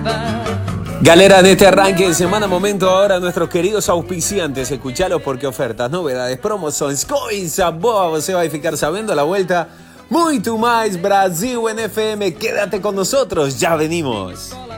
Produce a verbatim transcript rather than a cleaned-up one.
Galera, de este arranque de semana, momento ahora nuestros queridos auspiciantes. Escuchalos porque ofertas, novedades, promoções, coisa boa você vai ficar sabendo a la vuelta. Muito mais Brasil en F M. Quédate con nosotros, ya venimos.